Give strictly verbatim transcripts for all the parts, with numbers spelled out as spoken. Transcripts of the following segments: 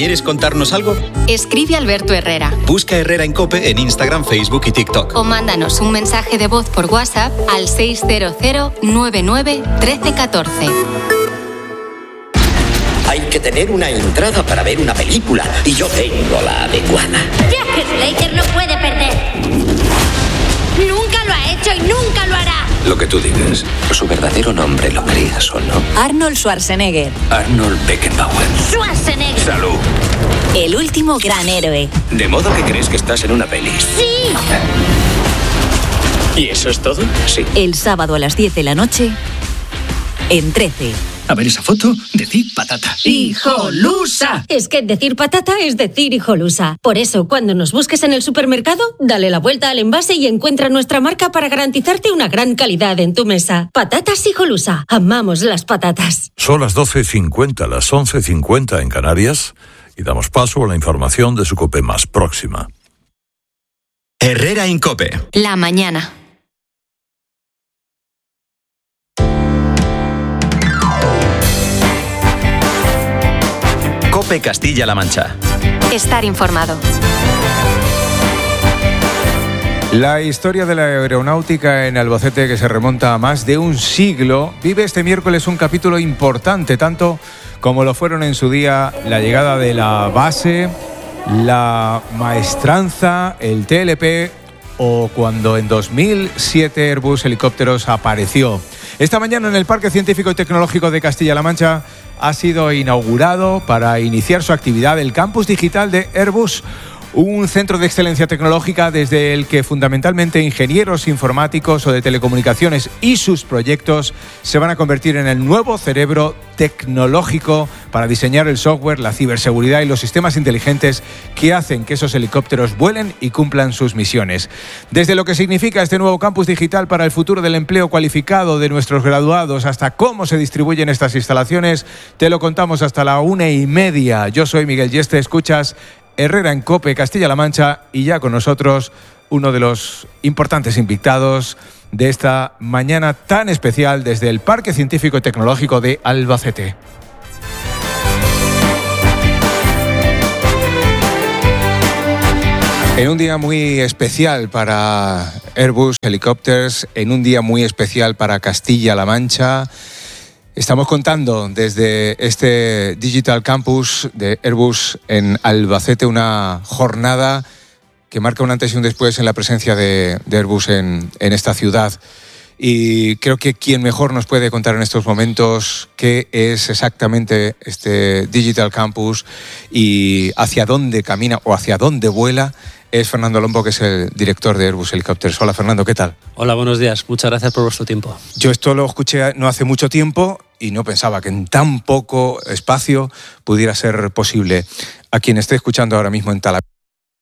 ¿Quieres contarnos algo? Escribe Alberto Herrera. Busca Herrera en COPE en Instagram, Facebook y TikTok. O mándanos un mensaje de voz por WhatsApp al seis cero cero nueve nueve uno tres uno cuatro. Hay que tener una entrada para ver una película y yo tengo la adecuada. Jack Slater no puede perder. Nunca lo ha hecho y nunca lo hará. Lo que tú digas. Su verdadero nombre, lo creas o no. Arnold Schwarzenegger. Arnold Beckenbauer. Schwarzenegger. Salud. El último gran héroe. De modo que crees que estás en una peli. Sí. ¿Y eso es todo? Sí. El sábado a las diez de la noche en trece. A ver esa foto, decir patata. ¡Hijolusa! Es que decir patata es decir hijolusa. Por eso, cuando nos busques en el supermercado, dale la vuelta al envase y encuentra nuestra marca para garantizarte una gran calidad en tu mesa. Patatas Hijolusa. Amamos las patatas. Son las doce cincuenta, las once cincuenta en Canarias, y damos paso a la información de su COPE más próxima. Herrera en COPE. La mañana. COPE Castilla-La Mancha. Estar informado. La historia de la aeronáutica en Albacete, que se remonta a más de un siglo, vive este miércoles un capítulo importante, tanto como lo fueron en su día la llegada de la base, la maestranza, el T L P o cuando en dos mil siete Airbus Helicópteros apareció. Esta mañana en el Parque Científico y Tecnológico de Castilla-La Mancha ha sido inaugurado para iniciar su actividad el Campus Digital de Airbus, un centro de excelencia tecnológica desde el que fundamentalmente ingenieros informáticos o de telecomunicaciones y sus proyectos se van a convertir en el nuevo cerebro tecnológico para diseñar el software, la ciberseguridad y los sistemas inteligentes que hacen que esos helicópteros vuelen y cumplan sus misiones. Desde lo que significa este nuevo campus digital para el futuro del empleo cualificado de nuestros graduados hasta cómo se distribuyen estas instalaciones, te lo contamos hasta la una y media. Yo soy Miguel Yeste, escuchas Herrera en COPE Castilla-La Mancha y ya con nosotros uno de los importantes invitados de esta mañana tan especial desde el Parque Científico y Tecnológico de Albacete. En un día muy especial para Airbus Helicopters, en un día muy especial para Castilla-La Mancha, estamos contando desde este Digital Campus de Airbus en Albacete una jornada que marca un antes y un después en la presencia de, de Airbus en, en esta ciudad. Y creo que quien mejor nos puede contar en estos momentos qué es exactamente este Digital Campus y hacia dónde camina o hacia dónde vuela es Fernando Lombo, que es el director de Airbus Helicopters. Hola, Fernando, ¿qué tal? Hola, buenos días. Muchas gracias por vuestro tiempo. Yo esto lo escuché no hace mucho tiempo y no pensaba que en tan poco espacio pudiera ser posible. A quien esté escuchando ahora mismo en Talavera,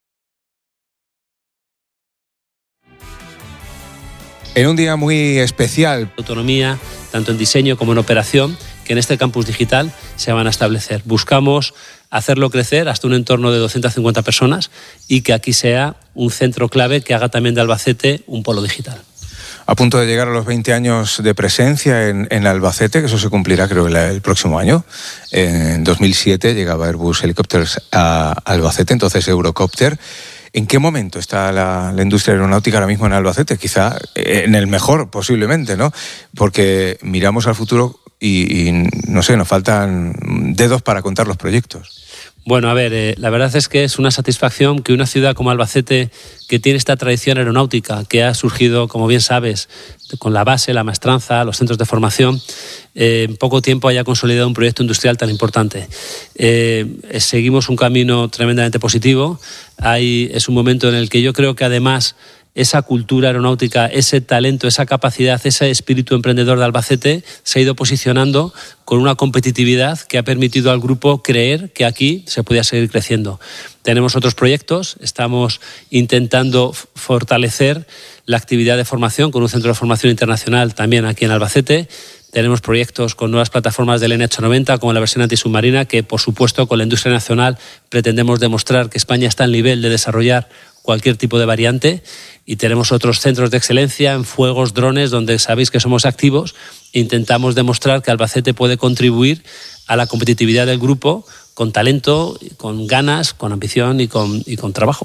en un día muy especial. Autonomía, tanto en diseño como en operación, que en este campus digital se van a establecer. Buscamos hacerlo crecer hasta un entorno de doscientas cincuenta personas y que aquí sea un centro clave que haga también de Albacete un polo digital. A punto de llegar a los veinte años de presencia en, en Albacete, que eso se cumplirá creo el, el próximo año. En dos mil siete llegaba Airbus Helicopters a Albacete, entonces Eurocopter. ¿En qué momento está la, la industria aeronáutica ahora mismo en Albacete? Quizá en el mejor, posiblemente, ¿no? Porque miramos al futuro y, y no sé, nos faltan dedos para contar los proyectos. Bueno, a ver, eh, la verdad es que es una satisfacción que una ciudad como Albacete, que tiene esta tradición aeronáutica, que ha surgido, como bien sabes, con la base, la maestranza, los centros de formación, eh, en poco tiempo haya consolidado un proyecto industrial tan importante. Eh, seguimos un camino tremendamente positivo. Hay, es un momento en el que yo creo que además esa cultura aeronáutica, ese talento, esa capacidad, ese espíritu emprendedor de Albacete se ha ido posicionando con una competitividad que ha permitido al grupo creer que aquí se podía seguir creciendo. Tenemos otros proyectos, estamos intentando fortalecer la actividad de formación con un centro de formación internacional también aquí en Albacete. Tenemos proyectos con nuevas plataformas del N H noventa como la versión antisubmarina que, por supuesto, con la industria nacional pretendemos demostrar que España está al nivel de desarrollar cualquier tipo de variante, y tenemos otros centros de excelencia en fuegos, drones, donde sabéis que somos activos intentamos demostrar que Albacete puede contribuir a la competitividad del grupo con talento, con ganas, con ambición y con, y con trabajo.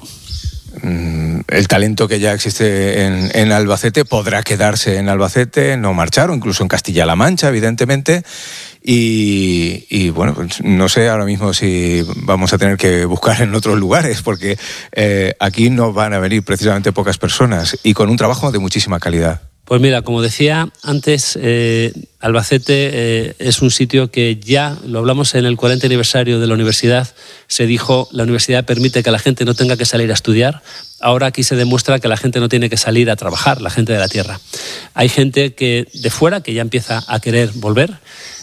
El talento que ya existe en, en Albacete podrá quedarse en Albacete, no marchar, o incluso en Castilla-La Mancha, evidentemente. Y, y bueno, pues no sé ahora mismo si vamos a tener que buscar en otros lugares, porque eh, aquí no van a venir precisamente pocas personas y con un trabajo de muchísima calidad. Pues mira, como decía antes, eh, Albacete eh, es un sitio que ya, lo hablamos en el cuarenta aniversario de la universidad, se dijo, la universidad permite que la gente no tenga que salir a estudiar. Ahora aquí se demuestra que la gente no tiene que salir a trabajar, la gente de la tierra. Hay gente que de fuera que ya empieza a querer volver,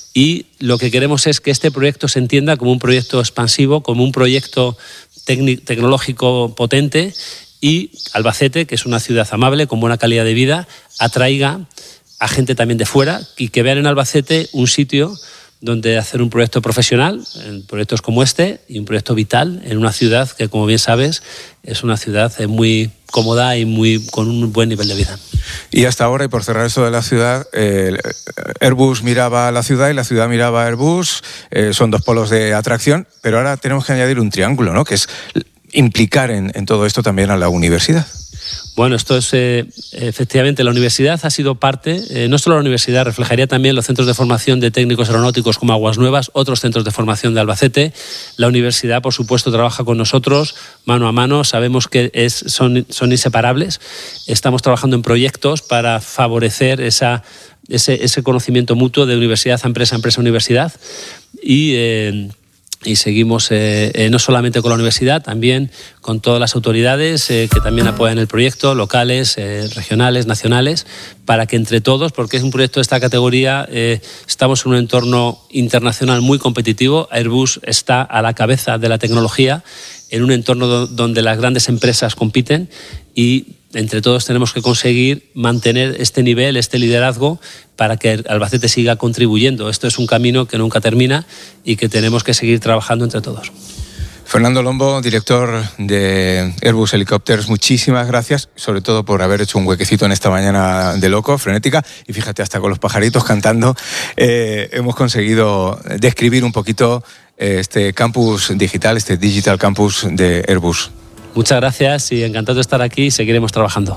y lo que queremos es que este proyecto se entienda como un proyecto expansivo, como un proyecto tecni- tecnológico potente, y Albacete, que es una ciudad amable, con buena calidad de vida, atraiga a gente también de fuera y que vean en Albacete un sitio donde hacer un proyecto profesional, en proyectos como este, y un proyecto vital en una ciudad que, como bien sabes, es una ciudad muy cómoda y muy con un buen nivel de vida. Y hasta ahora, y por cerrar esto de la ciudad, eh, Airbus miraba a la ciudad y la ciudad miraba a Airbus, eh, son dos polos de atracción, pero ahora tenemos que añadir un triángulo, ¿no?, que es implicar en, en todo esto también a la universidad. Bueno, esto es, eh, efectivamente, la universidad ha sido parte, eh, no solo la universidad, reflejaría también los centros de formación de técnicos aeronáuticos como Aguas Nuevas, otros centros de formación de Albacete. La universidad, por supuesto, trabaja con nosotros mano a mano, sabemos que es, son, son inseparables. Estamos trabajando en proyectos para favorecer esa, ese, ese conocimiento mutuo de universidad a empresa, empresa a universidad, y... Eh, Y seguimos eh, eh, no solamente con la universidad, también con todas las autoridades eh, que también apoyan el proyecto, locales, eh, regionales, nacionales, para que entre todos, porque es un proyecto de esta categoría, eh, estamos en un entorno internacional muy competitivo. Airbus está a la cabeza de la tecnología en un entorno do- donde las grandes empresas compiten, y entre todos tenemos que conseguir mantener este nivel, este liderazgo, para que Albacete siga contribuyendo. Esto es un camino que nunca termina y que tenemos que seguir trabajando entre todos. Fernando Lombo, director de Airbus Helicopters, muchísimas gracias, sobre todo por haber hecho un huequecito en esta mañana de loco, frenética, y fíjate, hasta con los pajaritos cantando, eh, hemos conseguido describir un poquito este campus digital, este Digital Campus de Airbus. Muchas gracias y encantado de estar aquí y seguiremos trabajando.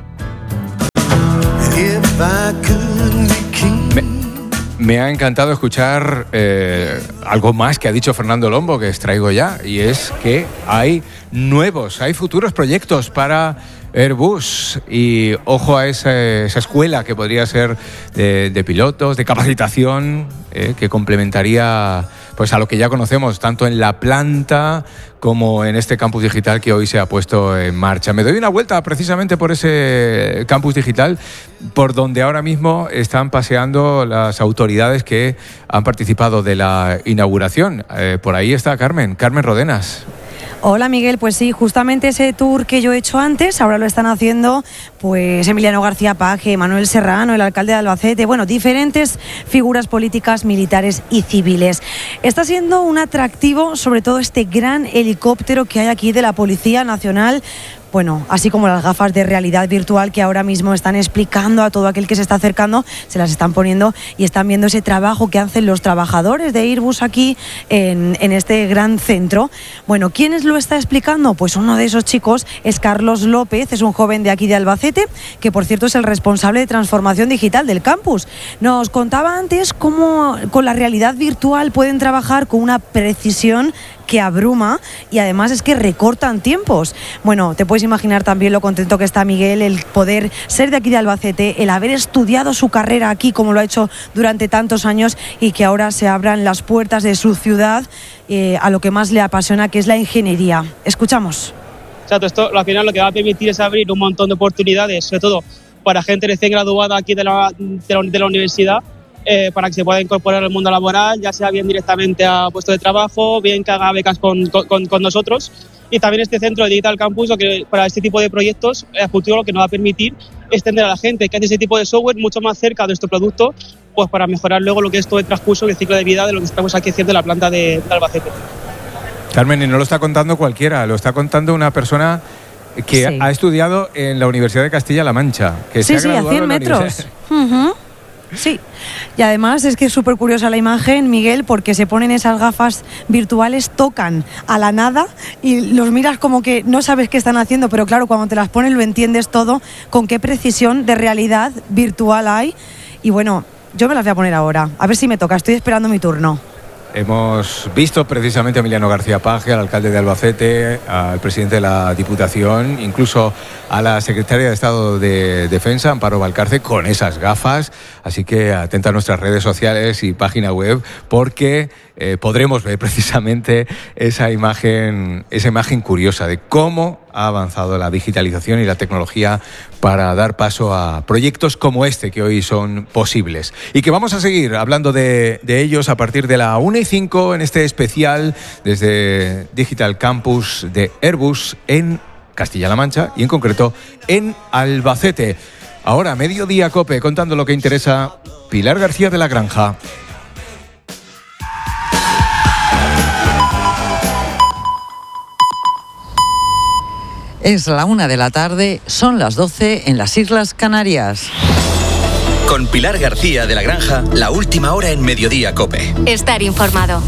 Me, me ha encantado escuchar eh, algo más que ha dicho Fernando Lombo, que extraigo ya, y es que hay nuevos, hay futuros proyectos para Airbus, y ojo a esa, esa escuela que podría ser de, de pilotos, de capacitación, eh, que complementaría pues a lo que ya conocemos, tanto en la planta como en este campus digital que hoy se ha puesto en marcha. Me doy una vuelta precisamente por ese campus digital, por donde ahora mismo están paseando las autoridades que han participado de la inauguración. Eh, por ahí está Carmen, Carmen Rodenas. Hola Miguel, pues sí, justamente ese tour que yo he hecho antes, ahora lo están haciendo pues Emiliano García Paje, Manuel Serrano, el alcalde de Albacete, bueno, diferentes figuras políticas, militares y civiles. Está siendo un atractivo, sobre todo este gran helicóptero que hay aquí de la Policía Nacional. Bueno, así como las gafas de realidad virtual que ahora mismo están explicando a todo aquel que se está acercando, se las están poniendo y están viendo ese trabajo que hacen los trabajadores de Airbus aquí en, en este gran centro. Bueno, ¿quiénes lo está explicando? Pues uno de esos chicos es Carlos López, es un joven de aquí de Albacete, que por cierto es el responsable de transformación digital del campus. Nos contaba antes cómo con la realidad virtual pueden trabajar con una precisión que abruma, y además es que recortan tiempos. Bueno, te puedes imaginar también lo contento que está Miguel, el poder ser de aquí de Albacete, el haber estudiado su carrera aquí como lo ha hecho durante tantos años, y que ahora se abran las puertas de su ciudad eh, a lo que más le apasiona, que es la ingeniería. Escuchamos. Exacto, esto al final lo que va a permitir es abrir un montón de oportunidades, sobre todo para gente recién graduada aquí de la, de la, de la universidad, Eh, para que se pueda incorporar al mundo laboral, ya sea bien directamente a puesto de trabajo, bien que haga becas con, con, con nosotros. Y también este centro de Digital Campus, lo que para este tipo de proyectos, a futuro lo que nos va a permitir es tener a la gente que hace ese tipo de software mucho más cerca de nuestro producto, pues para mejorar luego lo que es todo el transcurso, el ciclo de vida de lo que estamos aquí haciendo en la planta de, de Albacete. Carmen, y no lo está contando cualquiera, lo está contando una persona que sí. ha estudiado en la Universidad de Castilla-La Mancha, que sí, se ha sí, graduado a cien metros. Uh-huh. Sí, y además es que es súper curiosa la imagen, Miguel, porque se ponen esas gafas virtuales, tocan a la nada y los miras como que no sabes qué están haciendo, pero claro, cuando te las pones lo entiendes todo, con qué precisión de realidad virtual hay. Y bueno, yo me las voy a poner ahora, a ver si me toca, estoy esperando mi turno. Hemos visto precisamente a Emiliano García Paje, al alcalde de Albacete, al presidente de la Diputación, incluso a la secretaria de Estado de Defensa, Amparo Valcarce, con esas gafas. Así que atenta a nuestras redes sociales y página web, porque eh, podremos ver precisamente esa imagen, esa imagen curiosa de cómo ha avanzado la digitalización y la tecnología para dar paso a proyectos como este que hoy son posibles. Y que vamos a seguir hablando de, de ellos a partir de la una y cinco en este especial desde Digital Campus de Airbus en Castilla-La Mancha y en concreto en Albacete. Ahora, Mediodía Cope, contando lo que interesa, Pilar García de la Granja. Es la una de la tarde, son las doce en las Islas Canarias. Con Pilar García de la Granja, la última hora en Mediodía Cope. Estar informado.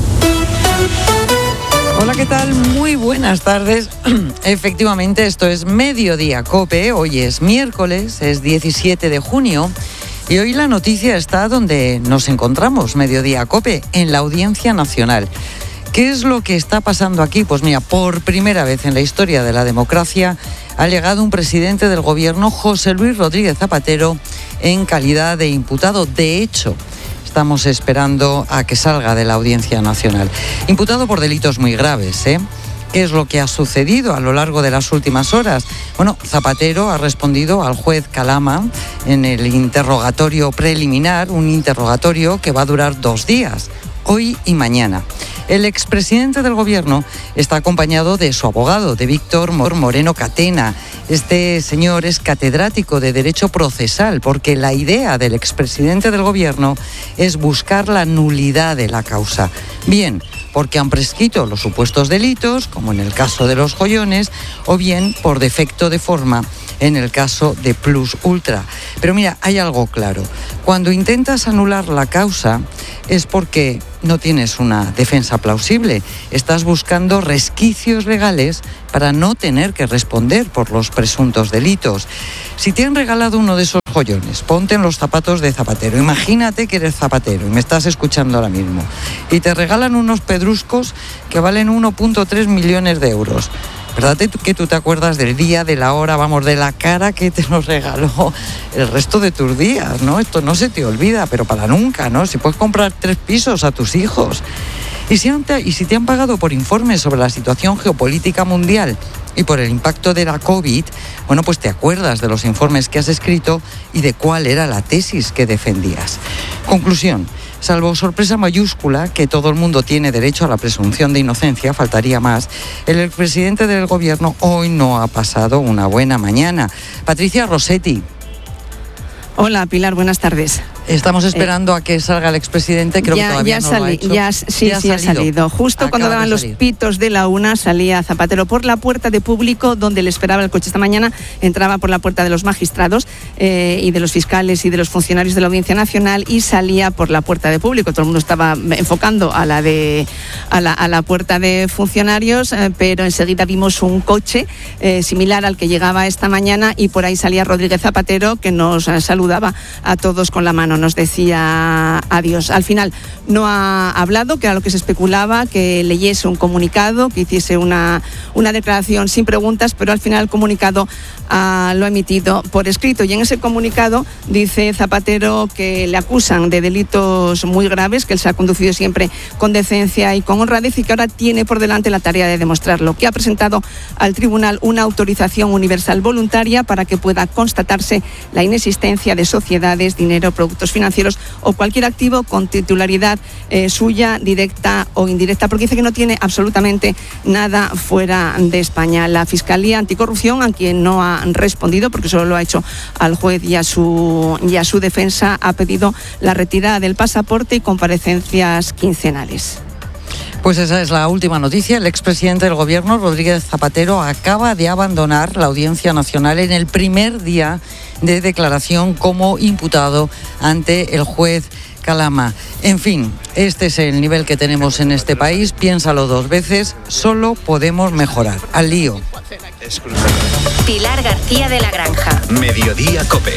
Hola, ¿qué tal? Muy buenas tardes. Efectivamente, esto es Mediodía Cope. Hoy es miércoles, es diecisiete de junio. Y hoy la noticia está donde nos encontramos, Mediodía Cope, en la Audiencia Nacional. ¿Qué es lo que está pasando aquí? Pues mira, por primera vez en la historia de la democracia ha llegado un presidente del gobierno, José Luis Rodríguez Zapatero, en calidad de imputado. De hecho, estamos esperando a que salga de la Audiencia Nacional. Imputado por delitos muy graves, ¿eh? ¿Qué es lo que ha sucedido a lo largo de las últimas horas? Bueno, Zapatero ha respondido al juez Calama en el interrogatorio preliminar, un interrogatorio que va a durar dos días, hoy y mañana. El expresidente del gobierno está acompañado de su abogado, de Víctor Moreno Catena. Este señor es catedrático de Derecho Procesal, porque la idea del expresidente del gobierno es buscar la nulidad de la causa. Bien, porque han prescrito los supuestos delitos, como en el caso de los joyones, o bien por defecto de forma, en el caso de Plus Ultra. Pero mira, hay algo claro. Cuando intentas anular la causa es porque no tienes una defensa plausible. Estás buscando resquicios legales para no tener que responder por los presuntos delitos. Si te han regalado uno de esos joyones, ponte en los zapatos de Zapatero. Imagínate que eres Zapatero y me estás escuchando ahora mismo. Y te regalan unos pedruscos que valen uno punto tres millones de euros. ¿Verdad que tú te acuerdas del día, de la hora, vamos, de la cara que te los regaló el resto de tus días, ¿no? Esto no se te olvida, pero para nunca, ¿no? Si puedes comprar tres pisos a tus hijos. Y si, te, y si te han pagado por informes sobre la situación geopolítica mundial y por el impacto de la COVID, bueno, pues te acuerdas de los informes que has escrito y de cuál era la tesis que defendías. Conclusión. Salvo sorpresa mayúscula, que todo el mundo tiene derecho a la presunción de inocencia, faltaría más, el expresidente del gobierno hoy no ha pasado una buena mañana. Patricia Rossetti. Hola, Pilar, buenas tardes. Estamos esperando eh, a que salga el expresidente, creo ya, que todavía ya no sali, lo ha hecho. Ya, sí, ya sí, ha salido. salido. Justo Acaba cuando daban los pitos de la una, salía Zapatero por la puerta de público, donde le esperaba el coche esta mañana, entraba por la puerta de los magistrados eh, y de los fiscales y de los funcionarios de la Audiencia Nacional y salía por la puerta de público. Todo el mundo estaba enfocando a la, de, a la, a la puerta de funcionarios, eh, pero enseguida vimos un coche eh, similar al que llegaba esta mañana y por ahí salía Rodríguez Zapatero, que nos eh, saludaba a todos con la mano. Nos decía adiós. Al final no ha hablado, que era lo que se especulaba, que leyese un comunicado, que hiciese una, una declaración sin preguntas, pero al final el comunicado uh, lo ha emitido por escrito. Y en ese comunicado dice Zapatero que le acusan de delitos muy graves, que él se ha conducido siempre con decencia y con honradez y que ahora tiene por delante la tarea de demostrarlo, que ha presentado al tribunal una autorización universal voluntaria para que pueda constatarse la inexistencia de sociedades, dinero, productos financieros o cualquier activo con titularidad eh, suya, directa o indirecta, porque dice que no tiene absolutamente nada fuera de España. La Fiscalía Anticorrupción, a quien no ha respondido, porque solo lo ha hecho al juez y a su, y a su defensa, ha pedido la retirada del pasaporte y comparecencias quincenales. Pues esa es la última noticia. El expresidente del Gobierno, Rodríguez Zapatero, acaba de abandonar la Audiencia Nacional en el primer día de declaración como imputado ante el juez Calama. En fin, este es el nivel que tenemos en este país. Piénsalo dos veces, solo podemos mejorar. Al lío. Pilar García de la Granja. Mediodía COPE.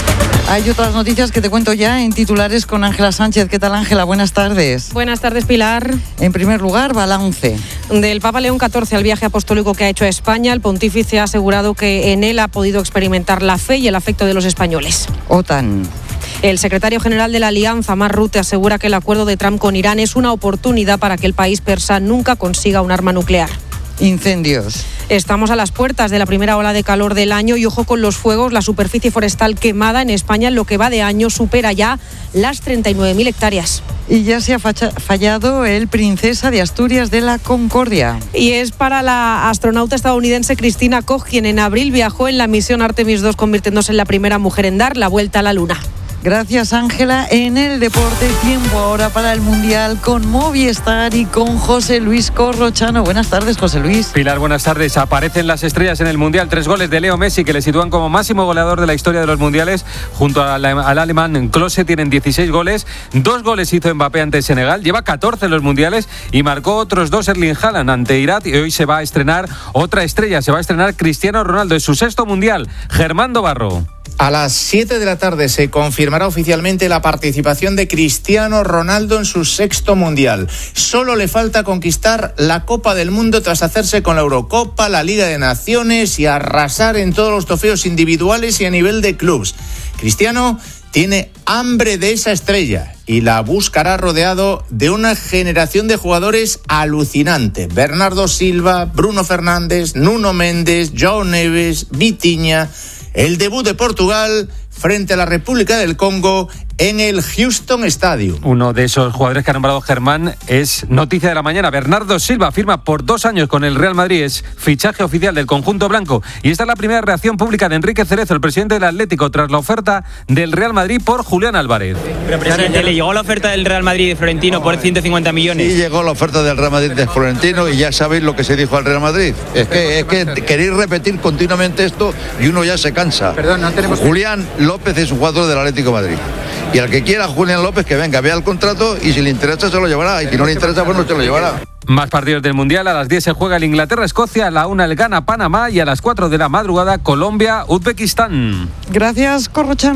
Hay otras noticias que te cuento ya en titulares con Ángela Sánchez. ¿Qué tal, Ángela? Buenas tardes. Buenas tardes, Pilar. En primer lugar, balance. Del Papa León catorce al viaje apostólico que ha hecho a España, el pontífice ha asegurado que en él ha podido experimentar la fe y el afecto de los españoles. OTAN. El secretario general de la Alianza, Mark Rutte, asegura que el acuerdo de Trump con Irán es una oportunidad para que el país persa nunca consiga un arma nuclear. Incendios. Estamos a las puertas de la primera ola de calor del año y ojo con los fuegos. La superficie forestal quemada en España en lo que va de año supera ya las treinta y nueve mil hectáreas. Y ya se ha fallado el Princesa de Asturias de la Concordia. Y es para la astronauta estadounidense Christina Koch, quien en abril viajó en la misión Artemis dos, convirtiéndose en la primera mujer en dar la vuelta a la Luna. Gracias, Ángela. En el deporte, tiempo ahora para el Mundial con Movistar y con José Luis Corrochano. Buenas tardes, José Luis. Pilar, buenas tardes. Aparecen las estrellas en el Mundial. Tres goles de Leo Messi, que le sitúan como máximo goleador de la historia de los Mundiales. Junto al, al alemán Klose tienen dieciséis goles. Dos goles hizo Mbappé ante Senegal. Lleva catorce en los Mundiales y marcó otros dos Erling Haaland ante Irak. Y hoy se va a estrenar otra estrella. Se va a estrenar Cristiano Ronaldo. Es su sexto Mundial. Germán Dobarro. A las siete de la tarde se confirmará oficialmente la participación de Cristiano Ronaldo en su sexto Mundial. Solo le falta conquistar la Copa del Mundo tras hacerse con la Eurocopa, la Liga de Naciones y arrasar en todos los trofeos individuales y a nivel de clubs. Cristiano tiene hambre de esa estrella y la buscará rodeado de una generación de jugadores alucinante. Bernardo Silva, Bruno Fernández, Nuno Méndez, João Neves, Vitinha. El debut de Portugal frente a la República del Congo en el Houston Stadium. Uno de esos jugadores que ha nombrado Germán es noticia de la mañana. Bernardo Silva firma por dos años con el Real Madrid. Es fichaje oficial del conjunto blanco. Y esta es la primera reacción pública de Enrique Cerezo, el presidente del Atlético, tras la oferta del Real Madrid por Julián Álvarez. Pero, presidente, ¿le llegó la oferta del Real Madrid de Florentino por ciento cincuenta millones? Sí, llegó la oferta del Real Madrid de Florentino y ya sabéis lo que se dijo al Real Madrid. Es que, es que queréis repetir continuamente esto y uno ya se cansa. Perdón, no tenemos... Julián López es un jugador del Atlético de Madrid. Y al que quiera Julián López, que venga, vea el contrato y si le interesa se lo llevará. Y si no le interesa, pues no se lo llevará. Más partidos del Mundial. A las diez se juega el Inglaterra-Escocia, a la una el Ghana-Panamá y a las cuatro de la madrugada Colombia-Uzbekistán. Gracias, Corrochano.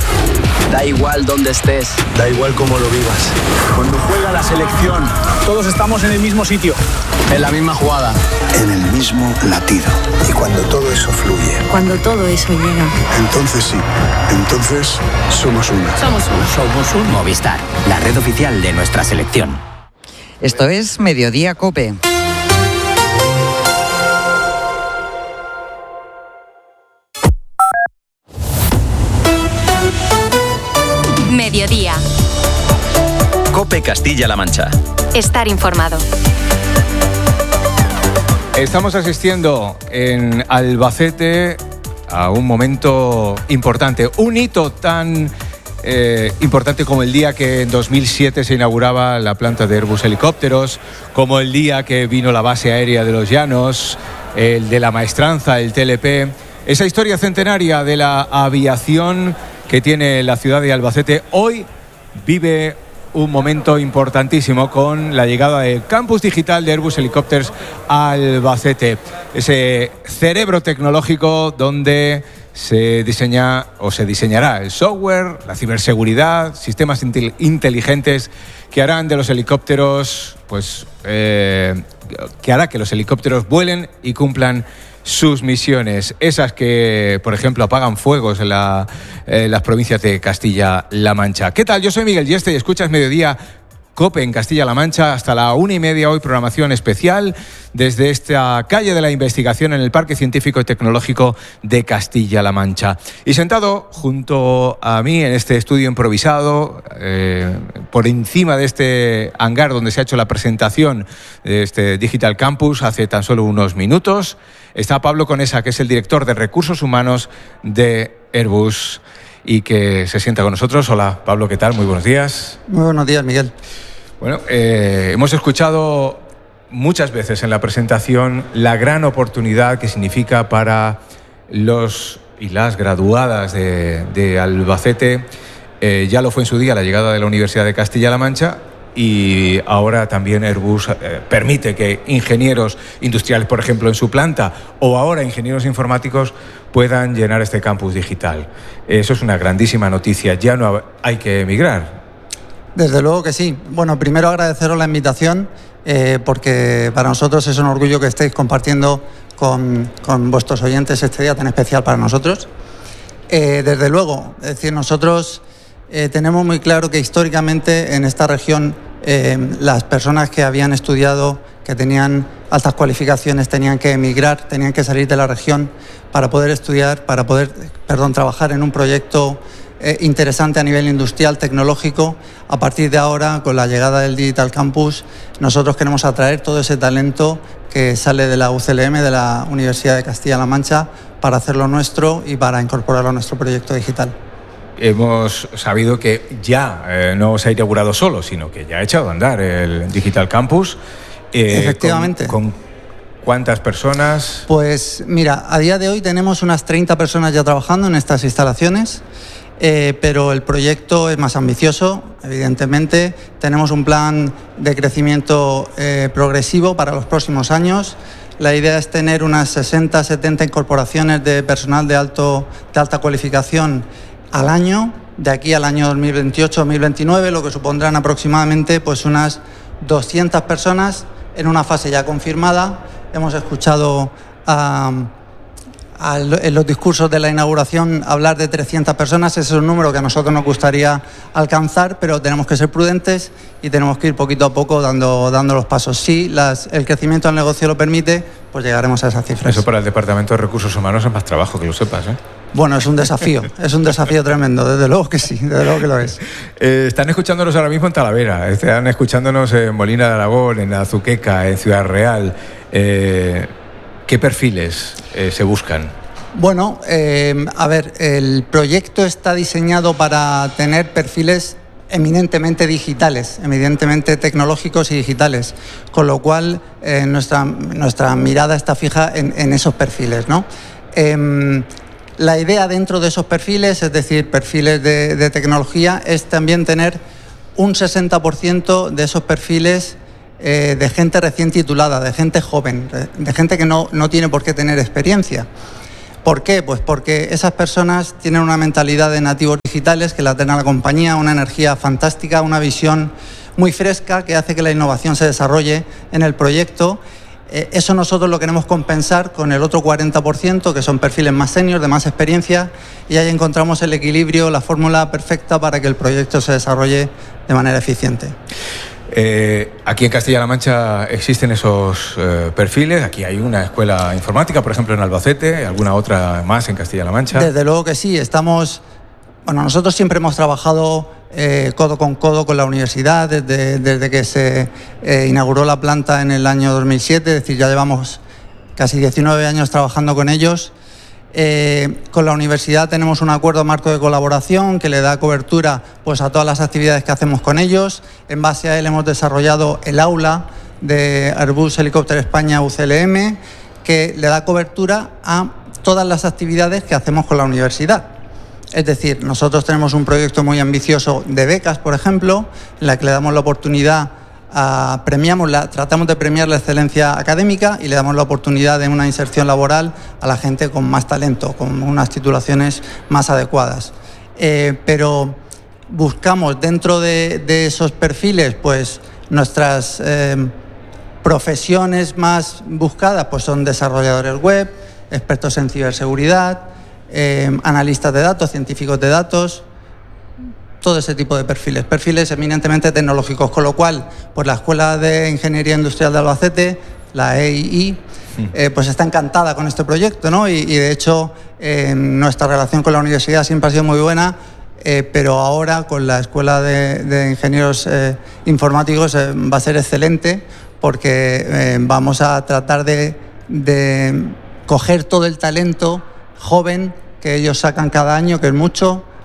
Da igual dónde estés, da igual cómo lo vivas. Cuando juega la selección, todos estamos en el mismo sitio, en la misma jugada, en el mismo latido. Y cuando todo eso fluye, Cuando todo eso llega. entonces sí, entonces somos uno. Somos uno. Somos un Movistar, la red oficial de nuestra selección. Esto es Mediodía COPE. Mediodía. COPE Castilla-La Mancha. Estar informado. Estamos asistiendo en Albacete a un momento importante, un hito tan eh, importante como el día que en dos mil siete se inauguraba la planta de Airbus Helicópteros, como el día que vino la base aérea de los Llanos, el de la maestranza, el T L P, esa historia centenaria de la aviación que tiene la ciudad de Albacete. Hoy vive un momento importantísimo con la llegada del campus digital de Airbus Helicópteros a Albacete, ese cerebro tecnológico donde se diseña o se diseñará el software, la ciberseguridad, sistemas intel- inteligentes que harán de los helicópteros, pues, eh, que hará que los helicópteros vuelen y cumplan sus misiones, esas que, por ejemplo, apagan fuegos en, la, en las provincias de Castilla-La Mancha. ¿Qué tal? Yo soy Miguel Yeste y escuchas Mediodía COPE en Castilla-La Mancha hasta la una y media. Hoy programación especial desde esta calle de la investigación en el Parque Científico y Tecnológico de Castilla-La Mancha. Y sentado junto a mí en este estudio improvisado, eh, por encima de este hangar donde se ha hecho la presentación de este Digital Campus hace tan solo unos minutos, está Pablo Conesa, que es el director de Recursos Humanos de Airbus y que se sienta con nosotros. Hola, Pablo, ¿qué tal? Muy buenos días. Muy buenos días, Miguel. Bueno, eh, hemos escuchado muchas veces en la presentación la gran oportunidad que significa para los y las graduadas de, de Albacete. Eh, ya lo fue en su día la llegada de la Universidad de Castilla-La Mancha, y ahora también Airbus eh, permite que ingenieros industriales, por ejemplo, en su planta, o ahora ingenieros informáticos, puedan llenar este campus digital. Eso es una grandísima noticia. Ya no hay que emigrar. Desde luego que sí. Bueno, primero agradeceros la invitación, eh, porque para nosotros es un orgullo que estéis compartiendo con, con vuestros oyentes este día tan especial para nosotros. Eh, desde luego, es decir, nosotros eh, tenemos muy claro que históricamente en esta región eh, las personas que habían estudiado, que tenían altas cualificaciones, tenían que emigrar, tenían que salir de la región para poder estudiar, para poder, perdón, trabajar en un proyecto eh, interesante a nivel industrial, tecnológico. A partir de ahora, con la llegada del Digital Campus, nosotros queremos atraer todo ese talento que sale de la U C L M, de la Universidad de Castilla-La Mancha, para hacerlo nuestro y para incorporarlo a nuestro proyecto digital. Hemos sabido que ya eh, no se ha inaugurado solo, sino que ya ha echado a andar el Digital Campus. Eh, Efectivamente. Con, ¿Con cuántas personas? Pues mira, a día de hoy tenemos unas treinta personas ya trabajando en estas instalaciones, eh, pero el proyecto es más ambicioso, evidentemente. Tenemos un plan de crecimiento eh, progresivo para los próximos años. La idea es tener unas sesenta, setenta incorporaciones de personal de, alto, de alta cualificación al año, de aquí al año dos mil veintiocho dos mil veintinueve, lo que supondrán aproximadamente pues unas doscientas personas en una fase ya confirmada. Hemos escuchado a, a, en los discursos de la inauguración hablar de trescientas personas. Ese es un número que a nosotros nos gustaría alcanzar, pero tenemos que ser prudentes y tenemos que ir poquito a poco dando, dando los pasos. Si las, el crecimiento del negocio lo permite, pues llegaremos a esas cifras. Eso para el Departamento de Recursos Humanos es más trabajo, que lo sepas, ¿eh? Bueno, es un desafío, es un desafío tremendo, desde luego que sí, desde luego que lo es. Eh, están escuchándonos ahora mismo en Talavera, están escuchándonos en Molina de Aragón, en Azuqueca, en Ciudad Real. Eh, ¿Qué perfiles eh, se buscan? Bueno, eh, a ver, el proyecto está diseñado para tener perfiles eminentemente digitales, eminentemente tecnológicos y digitales, con lo cual eh, nuestra, nuestra mirada está fija en, en esos perfiles, ¿no? Eh, La idea dentro de esos perfiles, es decir, perfiles de, de tecnología, es también tener un sesenta por ciento de esos perfiles eh, de gente recién titulada, de gente joven, de gente que no, no tiene por qué tener experiencia. ¿Por qué? Pues porque esas personas tienen una mentalidad de nativos digitales que la tiene la compañía, una energía fantástica, una visión muy fresca que hace que la innovación se desarrolle en el proyecto. Eso nosotros lo queremos compensar con el otro cuarenta por ciento, que son perfiles más seniors, de más experiencia, y ahí encontramos el equilibrio, la fórmula perfecta para que el proyecto se desarrolle de manera eficiente. Eh, aquí en Castilla-La Mancha existen esos eh, perfiles. Aquí hay una escuela informática, por ejemplo, en Albacete, ¿alguna otra más en Castilla-La Mancha? Desde luego que sí, estamos... Bueno, nosotros siempre hemos trabajado eh, codo con codo con la universidad desde, desde que se eh, inauguró la planta en el año dos mil siete, es decir, ya llevamos casi diecinueve años trabajando con ellos. Eh, con la universidad tenemos un acuerdo marco de colaboración que le da cobertura pues, a todas las actividades que hacemos con ellos. En base a él hemos desarrollado el aula de Airbus Helicopter España U C L M, que le da cobertura a todas las actividades que hacemos con la universidad. Es decir, nosotros tenemos un proyecto muy ambicioso de becas, por ejemplo, en la que le damos la oportunidad, a, premiamos la, tratamos de premiar la excelencia académica y le damos la oportunidad de una inserción laboral a la gente con más talento, con unas titulaciones más adecuadas. Eh, pero buscamos dentro de, de esos perfiles, pues nuestras eh, profesiones más buscadas pues son desarrolladores web, expertos en ciberseguridad, Eh, analistas de datos, científicos de datos, todo ese tipo de perfiles, perfiles eminentemente tecnológicos, con lo cual, pues la Escuela de Ingeniería Industrial de Albacete, la E I I, eh, pues está encantada con este proyecto, ¿no? Y, y de hecho, eh, nuestra relación con la universidad siempre ha sido muy buena, eh, pero ahora con la Escuela de, de Ingenieros eh, Informáticos eh, va a ser excelente, porque eh, vamos a tratar de, de coger todo el talento joven que ellos sacan cada año, que es mucho,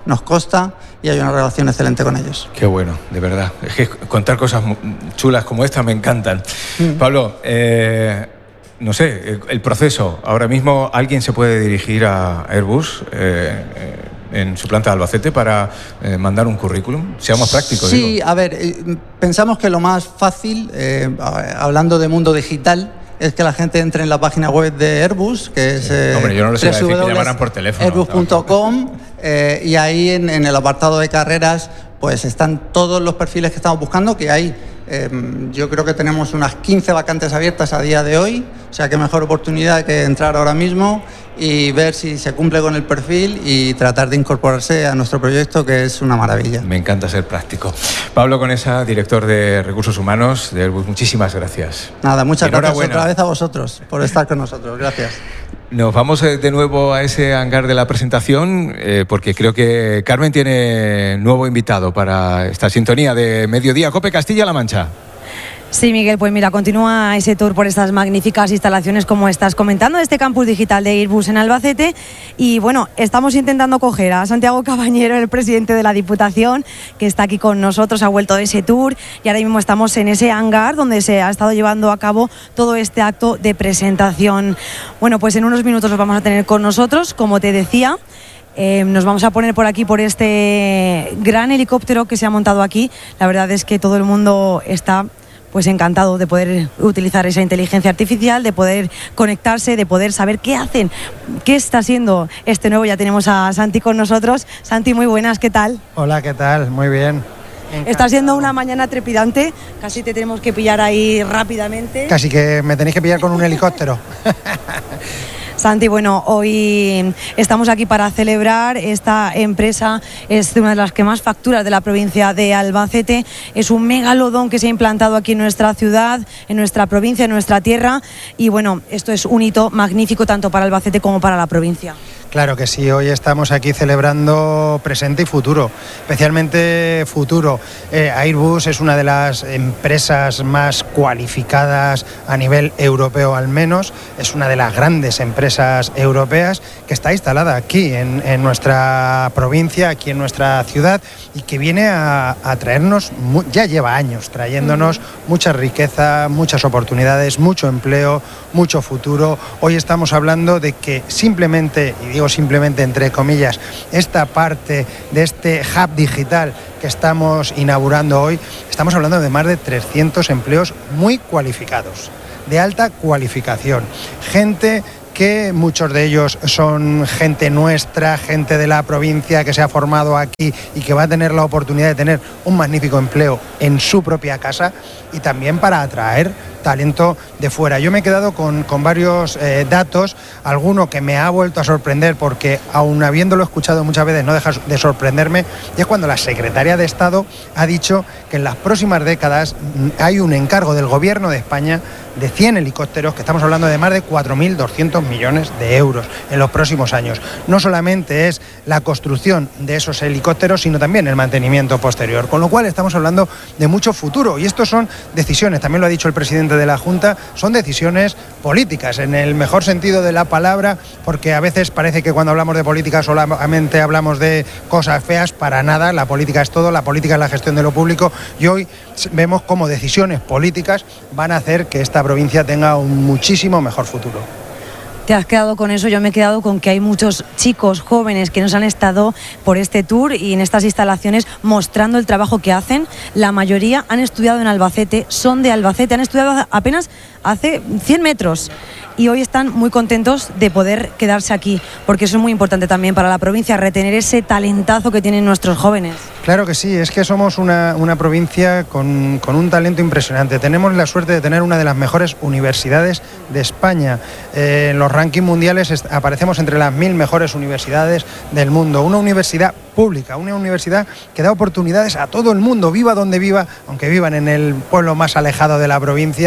nos consta y hay una relación excelente con ellos. Qué bueno, de verdad. Es que contar cosas chulas como esta me encantan. Mm. Pablo, eh, no sé, el, el proceso. Ahora mismo alguien se puede dirigir a Airbus eh, eh, en su planta de Albacete para eh, mandar un currículum. Seamos prácticos. Sí, digo. A ver, eh, pensamos que lo más fácil, eh, hablando de mundo digital, es que la gente entre en la página web de Airbus, que es eh, Hombre, yo no les iba a decir que llamaran por teléfono. airbus punto com, eh, y ahí en, en el apartado de carreras pues están todos los perfiles que estamos buscando, que hay, eh, yo creo que tenemos unas quince vacantes abiertas a día de hoy, o sea qué mejor oportunidad que entrar ahora mismo y ver si se cumple con el perfil y tratar de incorporarse a nuestro proyecto, que es una maravilla. Me encanta ser práctico. Pablo Conesa, director de Recursos Humanos de Airbus, muchísimas gracias. Nada, muchas gracias otra vez a vosotros por estar con nosotros. Gracias. Nos vamos de nuevo a ese hangar de la presentación, eh, porque creo que Carmen tiene nuevo invitado para esta sintonía de Mediodía COPE Castilla-La Mancha. Sí, Miguel, pues mira, continúa ese tour por estas magníficas instalaciones, como estás comentando, de este campus digital de Airbus en Albacete. Y bueno, estamos intentando coger a Santiago Cabañero, el presidente de la Diputación, que está aquí con nosotros, ha vuelto de ese tour y ahora mismo estamos en ese hangar donde se ha estado llevando a cabo todo este acto de presentación. Bueno, pues en unos minutos los vamos a tener con nosotros, como te decía. Eh, nos vamos a poner por aquí, por este gran helicóptero que se ha montado aquí. La verdad es que todo el mundo está pues encantado de poder utilizar esa inteligencia artificial, de poder conectarse, de poder saber qué hacen, qué está haciendo este nuevo. Ya tenemos a Santi con nosotros. Santi, muy buenas, ¿qué tal? Hola, ¿qué tal? Muy bien. Encantado. Está siendo una mañana trepidante, casi te tenemos que pillar ahí rápidamente. Casi que me tenéis que pillar con un helicóptero. Santi, bueno, hoy estamos aquí para celebrar. Esta empresa es una de las que más facturas de la provincia de Albacete. Es un megalodón que se ha implantado aquí en nuestra ciudad, en nuestra provincia, en nuestra tierra. Y bueno, esto es un hito magnífico tanto para Albacete como para la provincia. Claro que sí, hoy estamos aquí celebrando presente y futuro, especialmente futuro. Eh, Airbus es una de las empresas más cualificadas a nivel europeo al menos, es una de las grandes empresas europeas que está instalada aquí en, en nuestra provincia, aquí en nuestra ciudad y que viene a, a traernos, ya lleva años trayéndonos mucha riqueza, muchas oportunidades, mucho empleo, mucho futuro. Hoy estamos hablando de que simplemente, y digo simplemente entre comillas, esta parte de este hub digital que estamos inaugurando hoy, estamos hablando de más de trescientos empleos muy cualificados, de alta cualificación, gente que muchos de ellos son gente nuestra, gente de la provincia que se ha formado aquí y que va a tener la oportunidad de tener un magnífico empleo en su propia casa y también para atraer talento de fuera. Yo me he quedado con, con varios eh, datos, alguno que me ha vuelto a sorprender porque aun habiéndolo escuchado muchas veces no deja de sorprenderme, y es cuando la secretaria de Estado ha dicho que en las próximas décadas hay un encargo del Gobierno de España de cien helicópteros, que estamos hablando de más de cuatro mil doscientos millones de euros en los próximos años. No solamente es la construcción de esos helicópteros, sino también el mantenimiento posterior, con lo cual estamos hablando de mucho futuro, y estos son decisiones, también lo ha dicho el presidente de la Junta, son decisiones políticas en el mejor sentido de la palabra, porque a veces parece que cuando hablamos de política solamente hablamos de cosas feas. Para nada, la política es todo, la política es la gestión de lo público, y hoy vemos cómo decisiones políticas van a hacer que esta provincia tenga un muchísimo mejor futuro. Te has quedado con eso, yo me he quedado con que hay muchos chicos jóvenes que nos han estado por este tour y en estas instalaciones mostrando el trabajo que hacen. La mayoría han estudiado en Albacete, son de Albacete, han estudiado apenas hace cien metros y hoy están muy contentos de poder quedarse aquí, porque eso es muy importante también para la provincia, retener ese talentazo que tienen nuestros jóvenes. Claro que sí, es que somos una, una provincia con, con un talento impresionante. Tenemos la suerte de tener una de las mejores universidades de España. Eh, en los rankings mundiales est- aparecemos entre las mil mejores universidades del mundo. Una universidad pública, una universidad que da oportunidades a todo el mundo, viva donde viva, aunque vivan en el pueblo más alejado de la provincia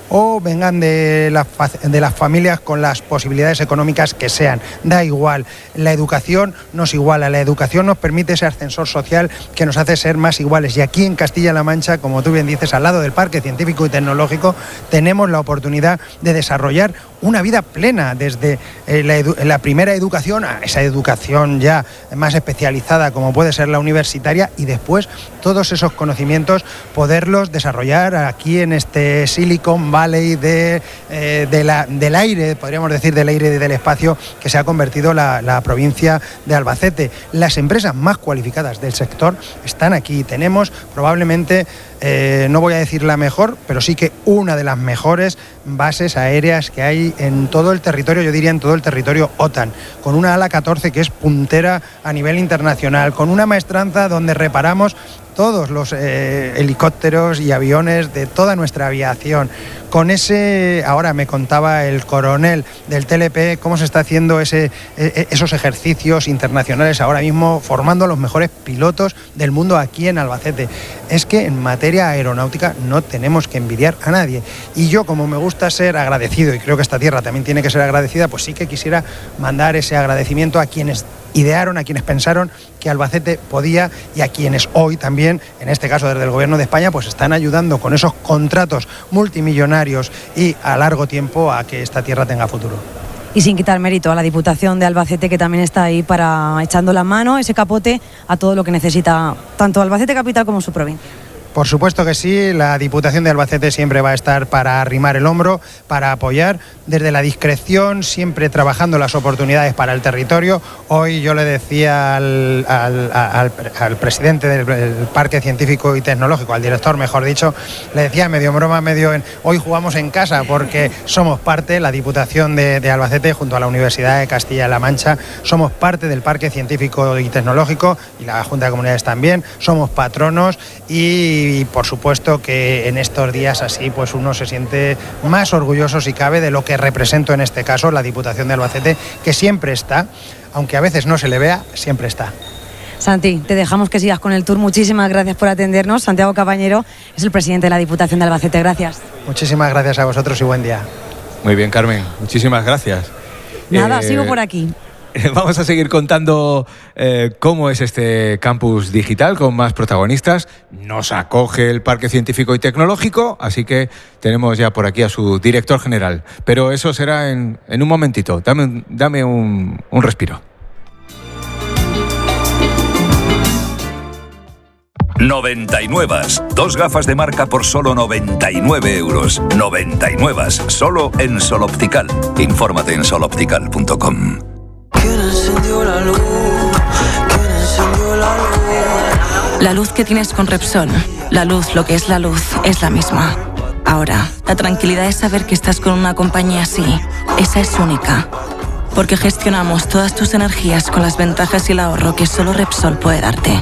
o vengan de, la, de las familias con las posibilidades económicas que sean. Da igual, la educación nos iguala, la educación nos permite ese ascensor social que nos hace ser más iguales. Y aquí en Castilla-La Mancha, como tú bien dices, al lado del Parque Científico y Tecnológico, tenemos la oportunidad de desarrollar una vida plena, desde eh, la, edu- la primera educación a esa educación ya más especializada como puede ser la universitaria, y después todos esos conocimientos poderlos desarrollar aquí en este Silicon Valley de, eh, de la, del aire, podríamos decir del aire y del espacio que se ha convertido la, la provincia de Albacete. Las empresas más cualificadas del sector están aquí. Tenemos probablemente, eh, no voy a decir la mejor, pero sí que una de las mejores bases aéreas que hay en todo el territorio, yo diría en todo el territorio OTAN, con una ala catorce que es puntera a nivel internacional, con una maestranza donde reparamos todos los eh, helicópteros y aviones de toda nuestra aviación. Con ese, ahora me contaba el coronel del T L P cómo se está haciendo ese, eh, esos ejercicios internacionales ahora mismo, formando a los mejores pilotos del mundo aquí en Albacete. Es que en materia aeronáutica no tenemos que envidiar a nadie. Y yo, como me gusta ser agradecido, y creo que esta tierra también tiene que ser agradecida, pues sí que quisiera mandar ese agradecimiento a quienes idearon, a quienes pensaron que Albacete podía, y a quienes hoy también, en este caso desde el Gobierno de España, pues están ayudando con esos contratos multimillonarios y a largo tiempo a que esta tierra tenga futuro. Y sin quitar mérito a la Diputación de Albacete, que también está ahí para echando la mano, ese capote a todo lo que necesita tanto Albacete capital como su provincia. Por supuesto que sí, la Diputación de Albacete siempre va a estar para arrimar el hombro, para apoyar desde la discreción, siempre trabajando las oportunidades para el territorio. Hoy yo le decía al, al, al, al presidente del, del Parque Científico y Tecnológico, al director mejor dicho, le decía medio en broma, medio en, hoy jugamos en casa porque somos parte, la Diputación de, de Albacete junto a la Universidad de Castilla-La Mancha, somos parte del Parque Científico y Tecnológico y la Junta de Comunidades también, somos patronos y Y por supuesto que en estos días así pues uno se siente más orgulloso si cabe de lo que represento en este caso la Diputación de Albacete, que siempre está, aunque a veces no se le vea, siempre está. Santi, te dejamos que sigas con el tour. Muchísimas gracias por atendernos. Santiago Cabañero es el presidente de la Diputación de Albacete. Gracias. Muchísimas gracias a vosotros y buen día. Muy bien, Carmen. Muchísimas gracias. Nada, eh... sigo por aquí. Vamos a seguir contando eh, cómo es este campus digital con más protagonistas. Nos acoge el Parque Científico y Tecnológico, así que tenemos ya por aquí a su director general. Pero eso será en, en un momentito. Dame, dame un, un respiro. noventa y nueve. Dos gafas de marca por solo noventa y nueve euros. noventa y nueve. Solo en Sol Optical. Infórmate en sol optical punto com. ¿Quién encendió la luz? ¿Quién encendió la luz? La luz que tienes con Repsol, la luz, lo que es la luz, es la misma. Ahora, la tranquilidad es saber que estás con una compañía así. Esa es única. Porque gestionamos todas tus energías con las ventajas y el ahorro que solo Repsol puede darte.